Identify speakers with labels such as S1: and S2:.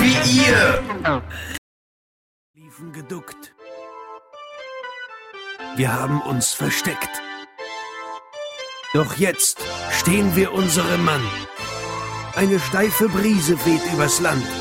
S1: wie ihr!
S2: Liefen geduckt. Wir haben uns versteckt. Doch jetzt stehen wir unserem Mann. Eine steife Brise weht übers Land.